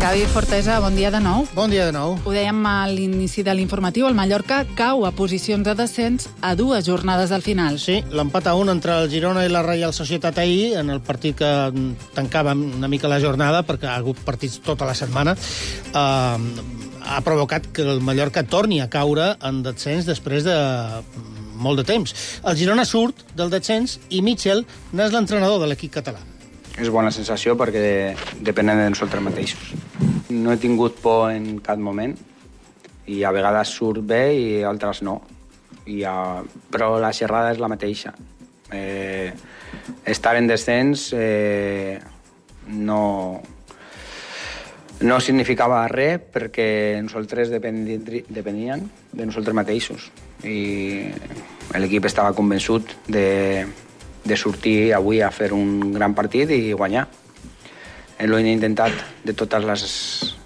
Gavi Fortesa, bon dia de nou. Bon dia de nou. Ho dèiem a l'inici de l'informatiu, el Mallorca cau a posicions de descens a 2 jornades del final. Sí, l'empat a 1 entre el Girona i la Reial Societat ahir, en el partit que tancava una mica la jornada, perquè ha hagut partits tota la setmana, ha provocat que el Mallorca torni a caure en descens després de molt de temps. El Girona surt del descens i Mitchell n'és l'entrenador de l'equip català. És bona sensació perquè depenem de nosaltres mateixos. No he tingut por en cap moment i a vegades surt bé i altres no. Però la xerrada és la mateixa. Estar en descens no significava res perquè nosaltres depenien de nosaltres mateixos i l'equip estava convençut de sortir avui a fer un gran partit i guanyar. L'hem intentat de totes